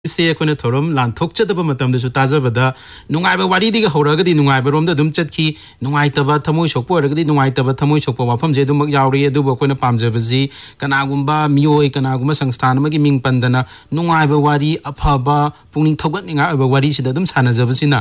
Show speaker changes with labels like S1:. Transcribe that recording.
S1: से अखोने थोरम लांथोकचदब मतमदसु ताजबदा नुंगाइबा वारीदिग हौरगदी नुंगाइबा रोमदा दुम चतखी नुंगाइतबा थमोय सोकपो अरगदी नुंगाइतबा थमोय सोकपो वाफम जे दुमक यावरी अदुबो अखोने पामजबजी कनागुंबा मियोय कनागुंबा संस्थान अमगी मिंग पंदना नुंगाइबा वारी अफबा पुनिंग थौगतनिंगा अबा वारी सिदा दुम सानजबसिना